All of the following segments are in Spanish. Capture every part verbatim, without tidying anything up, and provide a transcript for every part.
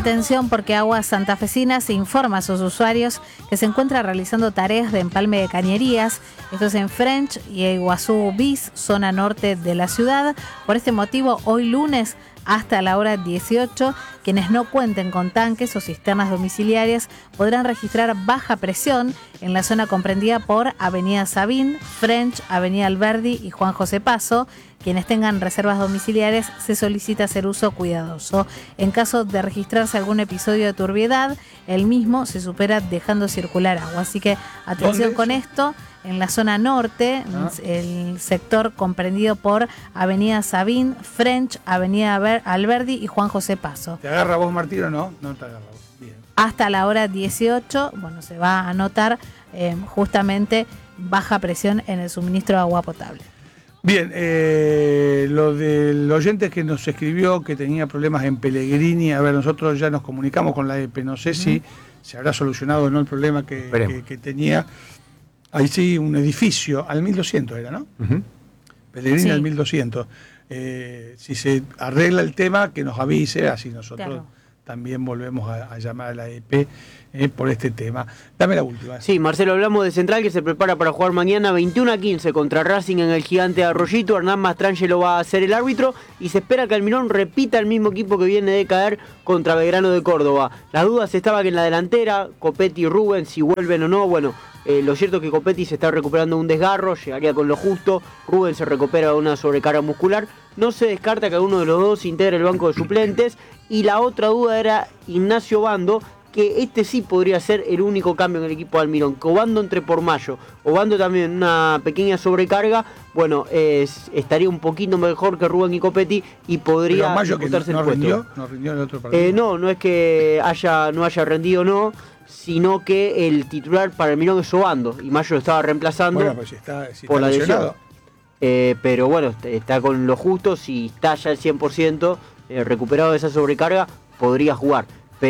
Atención, porque Aguas Santafesinas informa a sus usuarios que se encuentra realizando tareas de empalme de cañerías. Esto es en French y Iguazú Bis, zona norte de la ciudad. Por este motivo, hoy lunes hasta la hora dieciocho, quienes no cuenten con tanques o cisternas domiciliarias podrán registrar baja presión en la zona comprendida por Avenida Sabín, French, Avenida Alberdi y Juan José Paso. Quienes tengan reservas domiciliarias se solicita hacer uso cuidadoso. En caso de registrarse algún episodio de turbiedad, el mismo se supera dejando circular agua. Así que atención con esto. En la zona norte, ah. el sector comprendido por Avenida Sabín, French, Avenida Alberdi y Juan José Paso. ¿Te agarra vos, Martín, o no? No te agarra vos. Bien. Hasta la hora dieciocho, bueno, se va a anotar eh, justamente baja presión en el suministro de agua potable. Bien, eh, lo del oyente que nos escribió que tenía problemas en Pellegrini, a ver, nosotros ya nos comunicamos con la E P E, no sé uh-huh. si se habrá solucionado o no el problema que, que, que tenía. Ahí sí, un edificio, al mil doscientos era, ¿no? Uh-huh. Pellegrini sí. Al mil doscientos. Eh, si se arregla el tema, que nos avise, así nosotros claro. también volvemos a, a llamar a la E P eh, por este tema. Dame la última. Sí, Marcelo, hablamos de Central, que se prepara para jugar mañana veintiuno a quince contra Racing en el Gigante de Arroyito. Hernán Mastrangelo va a ser el árbitro y se espera que Almirón repita el mismo equipo que viene de caer contra Belgrano de Córdoba. Las dudas estaban que en la delantera, Copetti y Rubén, si vuelven o no, bueno... Eh, lo cierto es que Copetti se está recuperando un desgarro, llegaría con lo justo. Rubén se recupera de una sobrecarga muscular. No se descarta que uno de los dos integre el banco de suplentes. Y la otra duda era Ignacio Obando, que este sí podría ser el único cambio en el equipo de Almirón. Que Obando entre por Mayo, Obando también una pequeña sobrecarga, bueno, eh, estaría un poquito mejor que Rubén y Copetti y podría Mayo que no, no el rindió, no rindió en el otro partido. Eh, no, no es que haya, no haya rendido, no, sino que el titular para Almirón es Obando y Mayo lo estaba reemplazando bueno, pues si está, si por está la lesión. Eh, pero bueno, está con lo justo, si está ya al cien por ciento eh, recuperado de esa sobrecarga, podría jugar.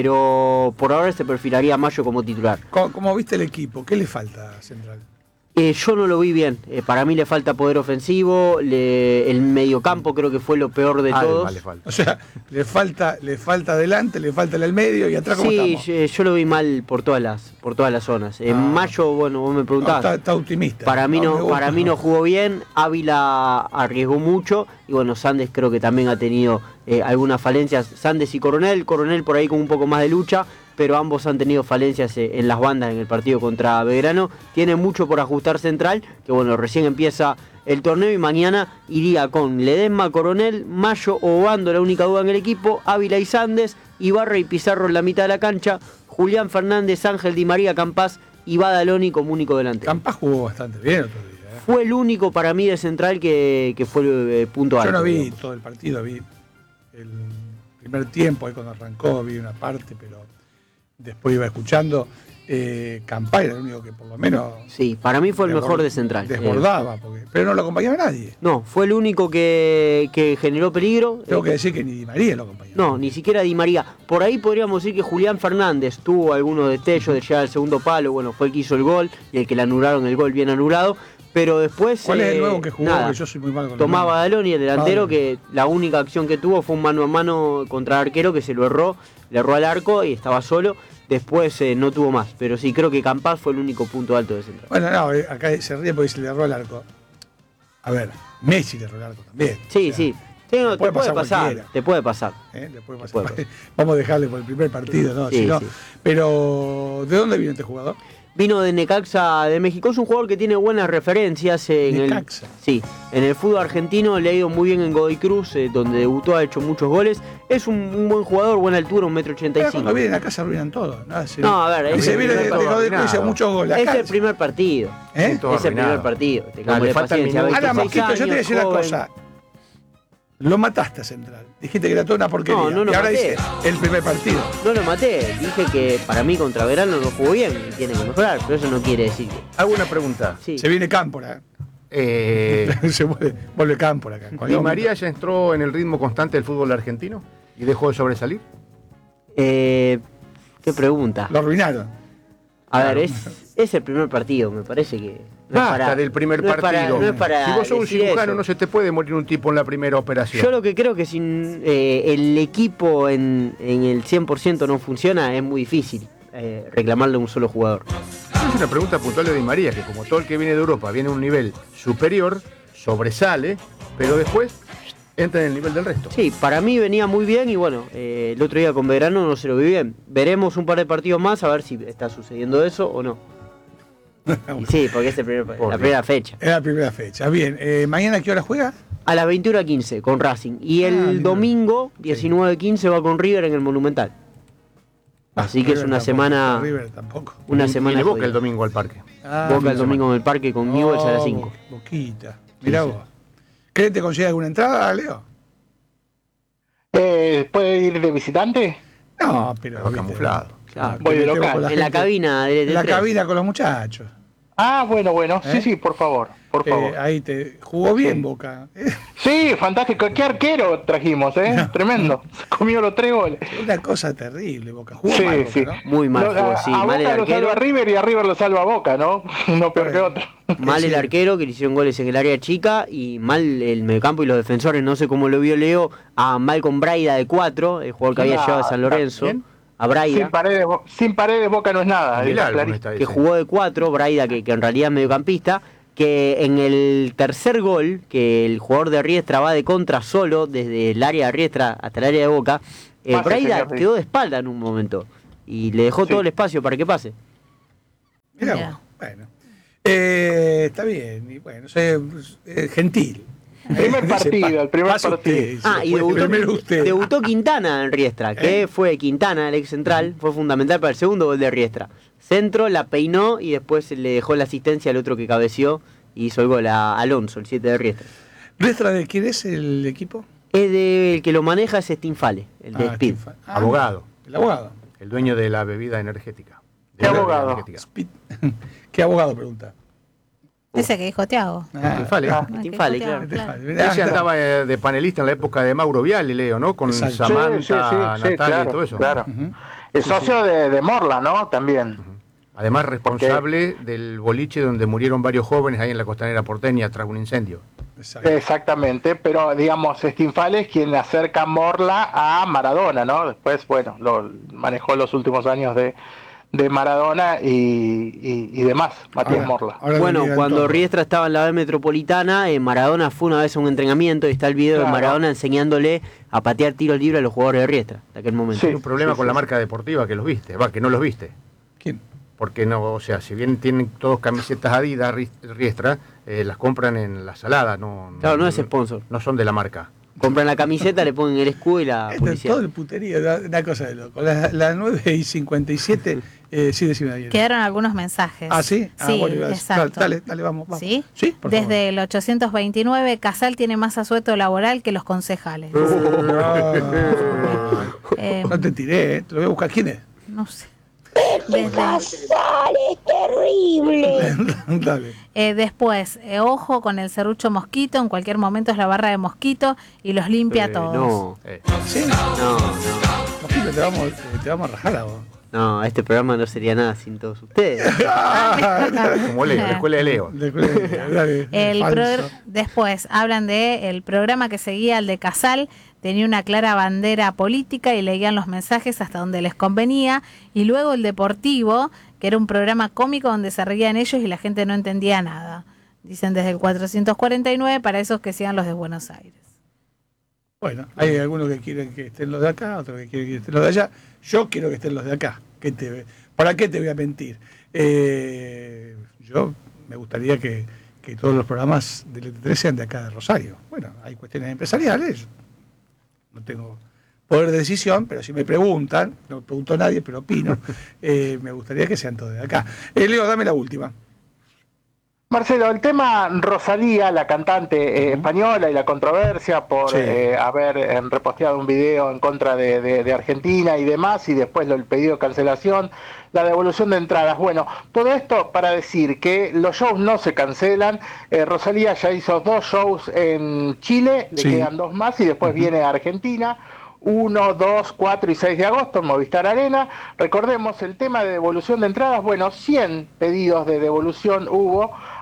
Pero por ahora se perfilaría a Mayo como titular. ¿Cómo, cómo viste el equipo? ¿Qué le falta a Central? Eh, yo no lo vi bien. Eh, para mí le falta poder ofensivo. Le, el mediocampo creo que fue lo peor de todos. Le falta. O sea, le falta, le falta adelante, le falta en el medio y atrás cómo sí, estamos. Sí, yo, yo lo vi mal por todas las, por todas las zonas. En ah. Mayo, bueno, vos me preguntabas. No, está, está optimista. Para mí no, no para gusta, mí no no jugó bien. Ávila arriesgó mucho y bueno, Sandes creo que también ha tenido eh, algunas falencias. Sandes y Coronel, Coronel por ahí con un poco más de lucha, pero ambos han tenido falencias en las bandas en el partido contra Belgrano. Tiene mucho por ajustar Central, que bueno, recién empieza el torneo y mañana iría con Ledesma, Coronel, Mayo o Obando, la única duda en el equipo, Ávila y Sandes, Ibarra y Pizarro en la mitad de la cancha, Julián Fernández, Ángel Di María, Campás y Badaloni como único delantero. Campás jugó bastante bien otro día. ¿eh? Fue el único para mí de Central que, que fue el eh, punto alto. Yo no vi digamos. todo el partido, vi el primer tiempo, ahí cuando arrancó vi una parte, pero después iba escuchando. Eh, Campá era el único que por lo menos... Sí, para mí fue el mejor de Central. Desbordaba, porque, pero no lo acompañaba nadie. No, fue el único que, que generó peligro. Tengo que decir que ni Di María lo acompañaba. No, ni siquiera Di María. Por ahí podríamos decir que Julián Fernández tuvo algunos destellos de llegar al segundo palo. Bueno, fue el que hizo el gol y el que le anularon el gol bien anulado. Pero después... ¿Cuál eh, es el nuevo que jugó? Nada, que yo soy muy malo con Tomás Badaloni, el delantero, Badaloni. Que la única acción que tuvo fue un mano a mano contra el arquero que se lo erró, le erró al arco y estaba solo. Después eh, no tuvo más, pero sí, creo que Campás fue el único punto alto de Central. Bueno, no, acá se ríe porque se le erró el arco. A ver, Messi le erró el arco también. Sí, o sea, sí. Sí, no, puede te puede pasar, pasar, te puede pasar. ¿Eh? Le puede te pasar. puede pasar. Vamos a dejarle por el primer partido, ¿no? Sí, si no sí. Pero, ¿de dónde viene este jugador? Vino de Necaxa de México, es un jugador que tiene buenas referencias en Necaxa. el, sí, en el fútbol argentino, le ha ido muy bien en Godoy Cruz, eh, donde debutó, ha hecho muchos goles. Es un, un buen jugador, buena altura, un metro ochenta y cinco. Cuando vienen acá se arruinan todo, ¿no? Se, no, a ver, y se viene de, de Godoy Cruz y hace muchos goles. Es acá, el primer partido. ¿Eh? Es el primer partido. Te no, le falta Ahora, Mosquito, yo te voy a decir una cosa. Lo mataste a Central. Dijiste que era toda una porquería. No, no lo y ahora maté. dices el primer partido. No lo maté. Dije que para mí contra Verano no jugó bien y tiene que mejorar, pero eso no quiere decir que... Hago una pregunta. Sí. Se viene Cámpora. Eh, Se vuelve, vuelve Cámpora acá. ¿Di María ya entró en el ritmo constante del fútbol argentino y dejó de sobresalir? Eh, ¿Qué pregunta? Lo arruinaron. A Claro. ver, es, es el primer partido, me parece que... No Basta para, del primer no es para- partido. no es para si vos sos un decir cirujano, eso. no se te puede morir un tipo en la primera operación. Yo lo que creo que si eh, el equipo en, en el cien por ciento no funciona, es muy difícil eh, reclamarle a un solo jugador. Es una pregunta puntual de Di María, que como todo el que viene de Europa viene a un nivel superior, sobresale, pero después entra en el nivel del resto. Sí, para mí venía muy bien y bueno, eh, el otro día con Belgrano no se lo vi bien. Veremos un par de partidos más a ver si está sucediendo eso o no. Y sí, porque es el primer- la primera fecha. Es la primera fecha. Bien, eh, ¿mañana a qué hora juega? A las veintiuna quince con Racing. Y el Ah, mira. domingo, diecinueve quince, va con River en el Monumental. Así que es River una tampoco, semana. River tampoco. Una Y- semana. y Boca jodida. el domingo al parque. Ah, Boca mira. el domingo en el parque con Newell's a las Oh, cinco. Bo- Boquita. Mirá vos. ¿Querés te consigue alguna entrada, Leo? Eh, ¿Puede ir de visitante? No, pero. Pero viste, camuflado. Claro. que Voy de metemos local. con En la gente- cabina de, de En la tres. cabina con los muchachos. Ah, bueno, bueno. ¿Eh? Sí, sí, por favor, por Eh, favor. ahí te jugó bien Sí. Boca. Eh, Sí, fantástico. ¿Qué arquero trajimos, eh? No. Tremendo. Comió los tres goles. Una cosa terrible, Boca. Jugó Sí, mal, Boca, sí. ¿no? Muy mal No, jugó, a, sí. a Mal el Boca lo arquero. salva River y a River lo salva Boca, ¿no? Uno peor que otro. Mal el Sí. arquero, que le hicieron goles en el área chica, y mal el mediocampo y los defensores. No sé cómo lo vio Leo a Malcolm Braida de cuatro, el jugador que había Nah, llevado a San Lorenzo. ¿quién? A Braida, Sin paredes, Bo- sin paredes Boca no es nada. Mirá, está alguno clarísimo. está que diciendo. jugó de cuatro, Braida, que, que en realidad es mediocampista, que en el tercer gol, que el jugador de Riestra va de contra solo, desde el área de Riestra hasta el área de Boca, eh, Pase, Braida señor Riz. quedó de espalda en un momento, y le dejó Sí. todo el espacio para que pase. Mirá Mirá. vos. Bueno. Eh, está bien. Y bueno, sé, eh, gentil. Primer partido, el primer Pasa partido. usted, Ah, sí, y después debutó, primero usted. debutó Quintana en Riestra, que ¿Eh? fue Quintana, el ex central, fue fundamental para el segundo gol de Riestra. Centro, la peinó y después le dejó la asistencia al otro que cabeció y hizo el gol a Alonso, el siete de Riestra. ¿Riestra de quién es el equipo? Es de, el que lo maneja es Stinfale, el de Ah, Speed. Stefan. Ah, Abogado. El abogado. El dueño de la bebida energética. De ¿Qué la bebida abogado? energética. Speed. ¿Qué abogado pregunta? Ese que dijo Tiago. Ah, Stinfale. Ah. Stinfale, Que claro. dijo Tiago, claro. Mirá, Ese andaba eh, de panelista en la época de Mauro Viale, Leo, ¿no? Con Exacto. Samantha, Sí, sí, sí, sí, Natalia claro, y todo eso. claro. Ujú. El socio De, de Morla, ¿no? También. Además, responsable del boliche donde murieron varios jóvenes ahí en la costanera porteña tras un incendio. Exacto. Exactamente, pero digamos, Stinfale es quien le acerca Morla a Maradona, ¿no? Después, bueno, lo manejó los últimos años de, de Maradona y, y, y demás, Matías Ahora- Morla. ahora Bueno, digan cuando todo. Riestra estaba en la B Metropolitana, eh, Maradona fue una vez a un entrenamiento y está el video de Claro. Maradona enseñándole a patear tiros libres a los jugadores de Riestra, de aquel momento. Sí. Hay un problema sí, con sí, la sí. marca deportiva que los viste, va, que no los viste. ¿Quién? Porque no, o sea, si bien tienen todos camisetas Adidas, Ri- Riestra, eh, las compran en la salada, no, Claro, no es sponsor. no son de la marca. Compran la camiseta, le ponen el escudo y la Esto es publicidad. todo el puterío, da- una cosa de loco. Las la nueve y cincuenta y siete, eh, sí, decime bien. Quedaron algunos mensajes. Ah, sí. Ah, Sí, bueno, iba a- exacto. Dale, dale, vamos. vamos. ¿Sí? Sí, por favor. Desde el ochocientos veintinueve, Casal tiene más asueto laboral que los concejales. Eh, No te tiré, eh, te lo voy a buscar. ¿Quién es? no sé. Desde, Casal es terrible. Dale. eh, después, eh, ojo con el serrucho mosquito, en cualquier momento es la barra de mosquito y los limpia a Eh, todos. no, Eh, ¿Sí? no, no. Mosquito, te vamos, eh, te vamos a rajar a vos. No, este programa no sería nada sin todos ustedes. como Leo, la escuela de Leo. Dale, El falso. progr- después hablan de el programa que seguía el de Casal, tenía una clara bandera política y leían los mensajes hasta donde les convenía, y luego el deportivo, que era un programa cómico donde se reían ellos y la gente no entendía nada. Dicen desde el cuatrocientos cuarenta y nueve para esos que sigan los de Buenos Aires. Bueno, hay algunos que quieren que estén los de acá, otros que quieren que estén los de allá. Yo quiero que estén los de acá. ¿Qué te, ¿Para qué te voy a mentir? Eh, yo me gustaría que, que todos los programas del E T tres sean de acá de Rosario. Bueno, hay cuestiones empresariales. No tengo poder de decisión, pero si me preguntan, no me preguntó nadie, pero opino, eh, me gustaría que sean todos de acá. Eh, Leo, dame la última. Marcelo, el tema Rosalía, la cantante eh, española, y la controversia por Sí. eh, haber eh, reposteado un video en contra de, de- de Argentina y demás, y después lo- el pedido de cancelación, la devolución de entradas. Bueno, todo esto para decir que los shows no se cancelan. Eh, Rosalía ya hizo dos shows en Chile, le Sí. quedan dos más y después viene a Argentina. uno, dos, cuatro y seis de agosto en Movistar Arena. Recordemos el tema de devolución de entradas. Bueno, cien pedidos de devolución hubo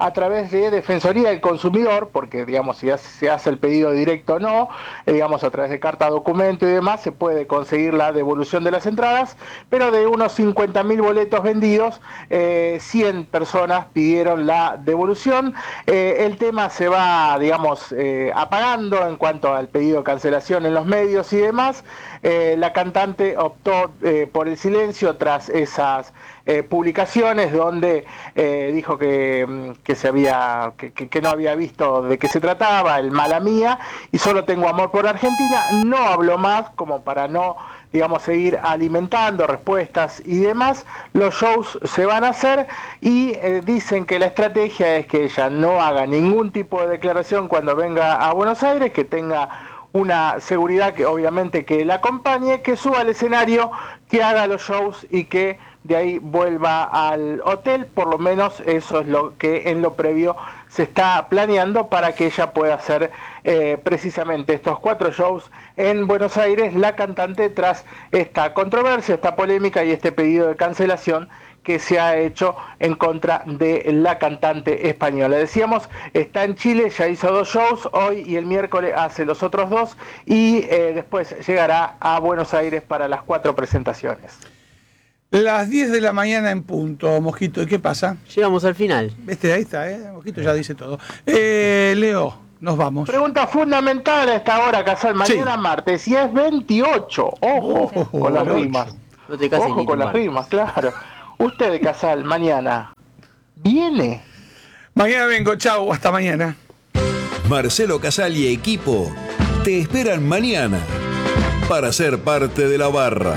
a través de Defensoría del Consumidor, porque digamos si se hace el pedido directo o no, eh, digamos a través de carta documento y demás, se puede conseguir la devolución de las entradas, pero de unos cincuenta mil boletos vendidos, eh, cien personas pidieron la devolución. Eh, el tema se va, digamos, eh, apagando en cuanto al pedido de cancelación en los medios y demás. Eh, la cantante optó eh, por el silencio tras esas eh, publicaciones donde eh, dijo que, que, se había, que, que no había visto de qué se trataba, el mala mía, y solo tengo amor por Argentina. No habló más como para no, digamos, seguir alimentando respuestas y demás. Los shows se van a hacer y eh, dicen que la estrategia es que ella no haga ningún tipo de declaración cuando venga a Buenos Aires, que tenga una seguridad que obviamente que la acompañe, que suba al escenario, que haga los shows y que de ahí vuelva al hotel. Por lo menos eso es lo que en lo previo se está planeando para que ella pueda hacer eh, precisamente estos cuatro shows en Buenos Aires, la cantante, tras esta controversia, esta polémica y este pedido de cancelación que se ha hecho en contra de la cantante española. Decíamos, está en Chile, ya hizo dos shows, hoy y el miércoles hace los otros dos, y eh, después llegará a Buenos Aires para las cuatro presentaciones. Las diez de la mañana en punto, Mosquito. ¿Y qué pasa? Llegamos al final. Este, ahí está, ¿eh? Mosquito ya dice todo. Eh, Leo, nos vamos. Pregunta fundamental a esta hora, Casal, mañana Sí. martes, y es veintiocho. Ojo, Ojo, con las ocho. rimas. No te cases Ojo ni con te las embarques. rimas, claro. Usted, Casal, mañana viene. Mañana vengo, chau, hasta mañana. Marcelo Casal y equipo te esperan mañana para ser parte de la barra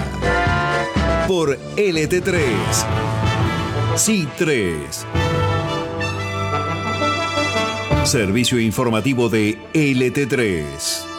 por L T tres. Sí tres. Servicio informativo de L T tres.